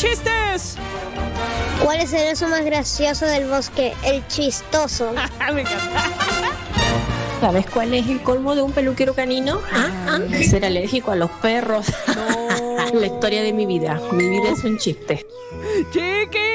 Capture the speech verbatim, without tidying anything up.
chistes. ¿Cuál es el oso más gracioso del bosque? El chistoso. Me encanta. ¿Sabes cuál es el colmo de un peluquero canino? ¿Ah? ¿Ah? Ser alérgico a los perros. No. La historia de mi vida. Mi vida es un chiste. Chiqui.